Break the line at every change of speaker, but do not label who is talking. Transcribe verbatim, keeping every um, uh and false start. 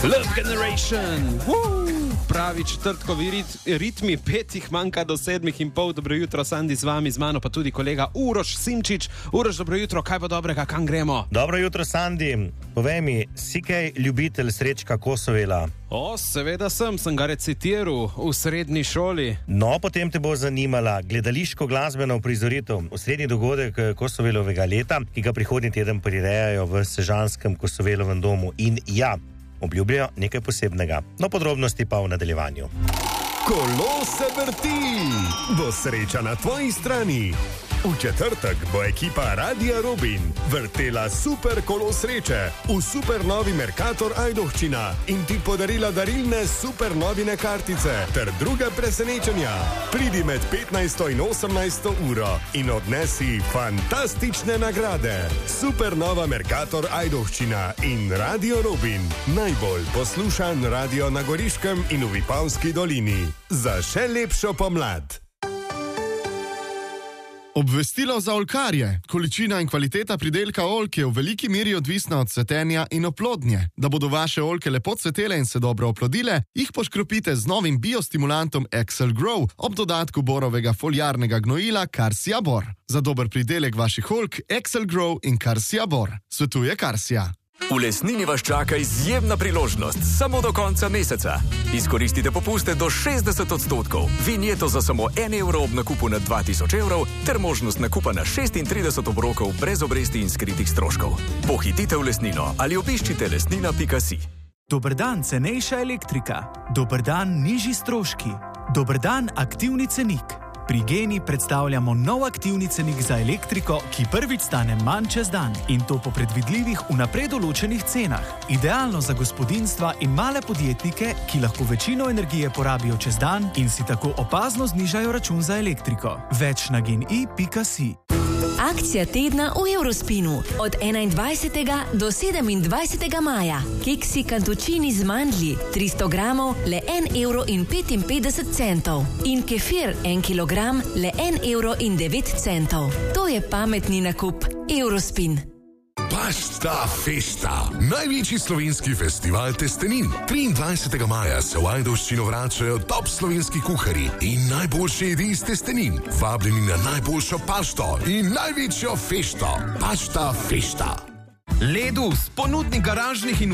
Love Generation, Woo! Pravi četrtkovi rit, ritmi, petih manjka do sedmih in pol. Dobro jutro, Sandi z vami, z mano pa tudi kolega Uroš Simčič. Uroš, dobro jutro, kaj pa dobrega, kam gremo?
Dobro jutro, Sandi. Povej mi, si kaj ljubitelj Srečka Kosovela?
O, seveda sem, sem ga recitiral v srednji šoli.
No, potem te bo zanimala gledališko glasbeno prizoritev, osrednji dogodek Kosovelovega leta, ki ga prihodnji teden prirejajo v sežanskem Kosovelovem domu. In ja, obljubljajo nekaj posebnega. No, podrobnosti pa v nadaljevanju.
Kolo se vrti, bo sreča na tvoji strani. V četrtek bo ekipa Radia Robin vrtela super kolo sreče v super novi Mercator Ajdovščina in ti podarila darilne super novine kartice ter druga presenečenja. Pridi med petnajsto in osemnajsto uro in odnesi fantastične nagrade. Super nova Mercator Ajdovščina in Radio Robin. Najbolj poslušan radio na Goriškem in v Vipavski dolini. Za še lepšo pomlad.
Obvestilo za oljkarje. Količina in kvaliteta pridelka oljk je v veliki meri odvisna od cvetenja in oplodnje. Da bodo vaše oljke lepo cvetele in se dobro oplodile, jih poškropite z novim biostimulantom Excel Grow ob dodatku borovega foliarnega gnojila Karsia Bor. Za dober pridelek vaših oljk Excel Grow in Karsia Bor. Svetuje Karsia.
V Lesnini vas čaka izjemna priložnost samo do konca meseca. Izkoristite popuste do šestdeset odstotkov, vinjeto za samo en evro ob nakupu na dva tisoč evrov ter možnost nakupa na šestintrideset obrokov brez obresti in skritih stroškov. Pohitite v Lesnino ali obiščite lesnina pika si.
Dober dan, cenejša elektrika. Dober dan, nižji stroški. Dober dan, aktivni cenik. Pri Geni predstavljamo nov aktivni cenik za elektriko, ki prvič stane manj čez dan in to po predvidljivih vnaprej določenih cenah. Idealno za gospodinjstva in male podjetnike, ki lahko večino energije porabijo čez dan in si tako opazno znižajo račun za elektriko. Več na geni pika si.
Akcija tedna v Eurospinu od enaindvajsetega do sedemindvajsetega maja. Keksi kantučini z mandlji tristo gramov le en evro in petinpetdeset centov in kefir en kilogram le en evro in devet centov. To je pametni nakup. Eurospin.
Pasta Festa, največji slovenski festival testenin. triindvajsetega maja se v Ajdovščino vračajo top slovenski kuharji in najboljše jedi iz testenin. Vabljeni na najboljšo pašto in največjo fešto. Pasta Festa.
Ledus, ponudnik garažnih in